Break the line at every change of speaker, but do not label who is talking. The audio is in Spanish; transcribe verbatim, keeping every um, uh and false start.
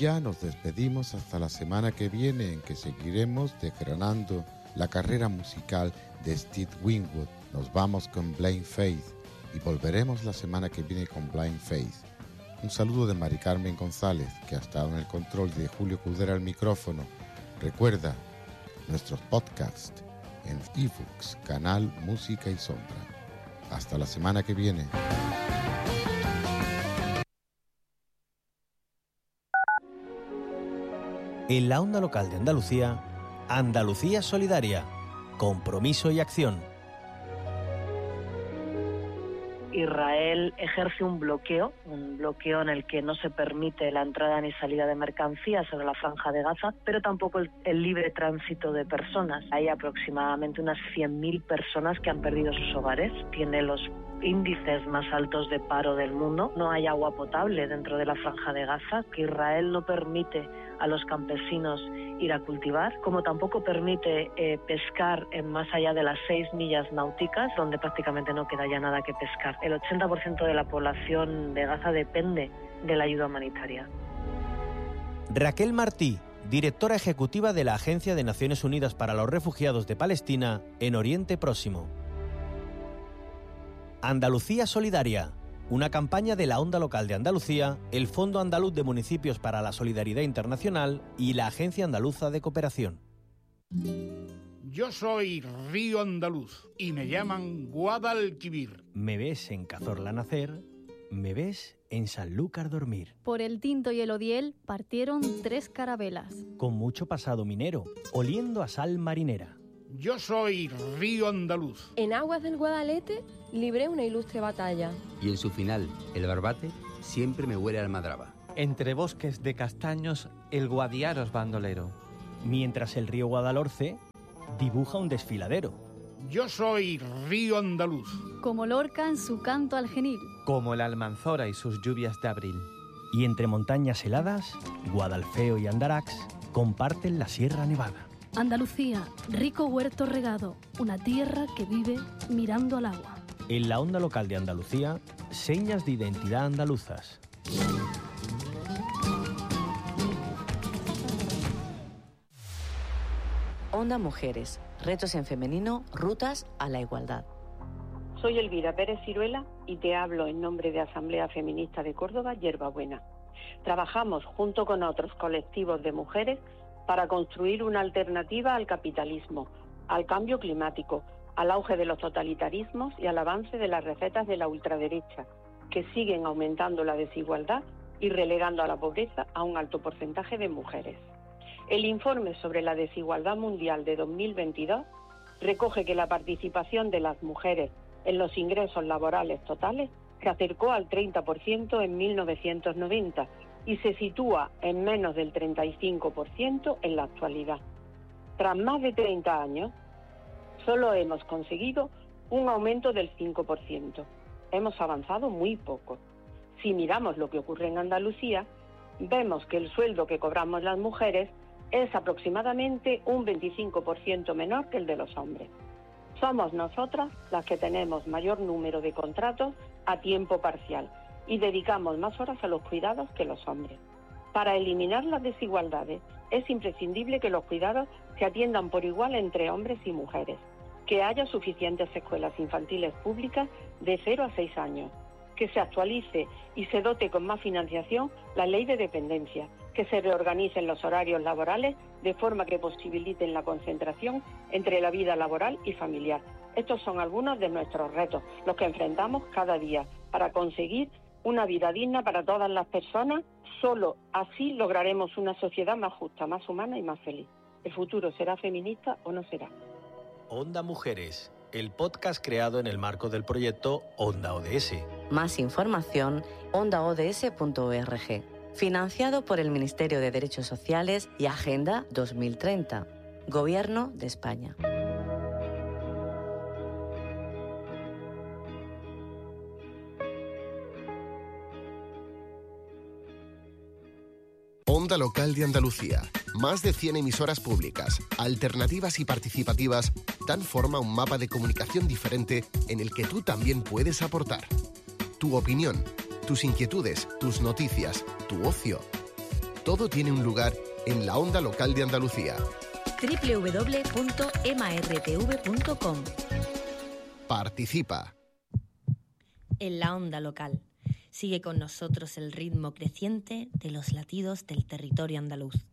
ya nos despedimos hasta la semana que viene, en que seguiremos desgranando la carrera musical de Steve Winwood. Nos vamos con Blind Faith y volveremos la semana que viene con Blind Faith. Un saludo de Mari Carmen González, que ha estado en el control, y de Julio Cudera al micrófono. Recuerda nuestros podcasts en eBooks, canal Música y Sombra. Hasta la semana que viene.
En la onda local de Andalucía, Andalucía Solidaria, compromiso y acción.
Israel ejerce un bloqueo, un bloqueo en el que no se permite la entrada ni salida de mercancías sobre la Franja de Gaza, pero tampoco el, el libre tránsito de personas. Hay aproximadamente unas cien mil personas que han perdido sus hogares. Tiene los índices más altos de paro del mundo. No hay agua potable dentro de la Franja de Gaza, que Israel no permite a los campesinos ir a cultivar, como tampoco permite eh, pescar en más allá de las seis millas náuticas, donde prácticamente no queda ya nada que pescar. El ochenta por ciento de la población de Gaza depende de la ayuda humanitaria.
Raquel Martí, directora ejecutiva de la Agencia de Naciones Unidas para los Refugiados de Palestina en Oriente Próximo. Andalucía Solidaria, una campaña de la Onda Local de Andalucía, el Fondo Andaluz de Municipios para la Solidaridad Internacional y la Agencia Andaluza de Cooperación.
Yo soy Río Andaluz y me llaman Guadalquivir.
Me ves en Cazorla nacer, me ves en Sanlúcar dormir.
Por el Tinto y el Odiel partieron tres carabelas.
Con mucho pasado minero, oliendo a sal marinera.
Yo soy Río Andaluz.
En aguas del Guadalete libré una ilustre batalla.
Y en su final, el Barbate, siempre me huele a almadraba.
Entre bosques de castaños, el Guadiaro es bandolero.
Mientras el río Guadalhorce dibuja un desfiladero.
Yo soy Río Andaluz.
Como Lorca en su canto al genil.
Como el Almanzora y sus lluvias de abril.
Y entre montañas heladas, Guadalfeo y Andarax comparten la Sierra Nevada.
Andalucía, rico huerto regado, una tierra que vive mirando al agua.
En la Onda Local de Andalucía, señas de identidad andaluzas.
Onda Mujeres, retos en femenino, rutas a la igualdad.
Soy Elvira Pérez Ciruela y te hablo en nombre de Asamblea Feminista de Córdoba, Hierbabuena. Trabajamos junto con otros colectivos de mujeres para construir una alternativa al capitalismo, al cambio climático, al auge de los totalitarismos y al avance de las recetas de la ultraderecha, que siguen aumentando la desigualdad y relegando a la pobreza a un alto porcentaje de mujeres. El informe sobre la desigualdad mundial de dos mil veintidós recoge que la participación de las mujeres en los ingresos laborales totales se acercó al treinta por ciento en mil novecientos noventa y se sitúa en menos del treinta y cinco por ciento en la actualidad. Tras más de treinta años, solo hemos conseguido un aumento del cinco por ciento. Hemos avanzado muy poco. Si miramos lo que ocurre en Andalucía, vemos que el sueldo que cobramos las mujeres es aproximadamente un veinticinco por ciento menor que el de los hombres. Somos nosotras las que tenemos mayor número de contratos a tiempo parcial y dedicamos más horas a los cuidados que los hombres. Para eliminar las desigualdades es imprescindible que los cuidados se atiendan por igual entre hombres y mujeres, que haya suficientes escuelas infantiles públicas de cero a seis años, que se actualice y se dote con más financiación la ley de dependencia, que se reorganicen los horarios laborales de forma que posibiliten la concentración entre la vida laboral y familiar. Estos son algunos de nuestros retos, los que enfrentamos cada día para conseguir una vida digna para todas las personas. Solo así lograremos una sociedad más justa, más humana y más feliz. ¿El futuro será feminista o no será?
Onda Mujeres, el podcast creado en el marco del proyecto Onda O D S.
Más información, onda o d s punto org. Financiado por el Ministerio de Derechos Sociales y Agenda dos mil treinta. Gobierno de España.
Onda Local de Andalucía. Más de cien emisoras públicas, alternativas y participativas dan forma a un mapa de comunicación diferente en el que tú también puedes aportar. Tu opinión, tus inquietudes, tus noticias, tu ocio. todo tiene un lugar en la onda local de Andalucía.
doble u doble u doble u punto ema erre te ve punto com.
Participa.
En la onda local. Sigue con nosotros el ritmo creciente de los latidos del territorio andaluz.